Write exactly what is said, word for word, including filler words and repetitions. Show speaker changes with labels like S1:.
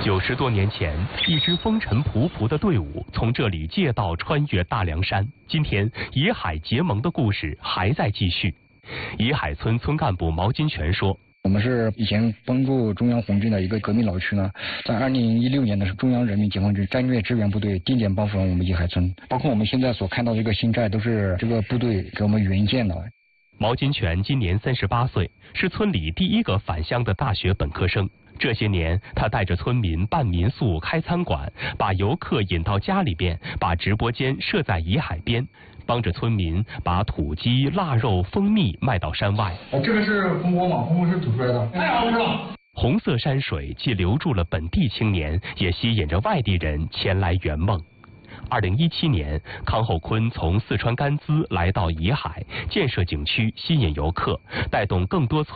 S1: 九十多年前，一支风尘仆仆的队伍从这里借道穿越大凉山。今天，野海结盟的故事还在继续。野海村村干部毛金泉说：“
S2: 我们是以前帮助中央红军的一个革命老区呢，在二零一六年的是中央人民解放军战略支援部队定点帮扶了我们野海村，包括我们现在所看到的这个新寨都是这个部队给我们援建的。”
S1: 毛金泉今年三十八岁，是村里第一个返乡的大学本科生。这些年，他带着村民办民宿、开餐馆，把游客引到家里边，把直播间设在野海边，帮着村民把土鸡、腊肉、蜂蜜卖到山外。
S3: 这个是蜂窝嘛，蜂窝是煮出来的，太好吃了。
S1: 红色山水既留住了本地青年，也吸引着外地人前来圆梦。二零一七年，康后坤从四川甘孜来到野海，建设景区，吸引游客，带动更多村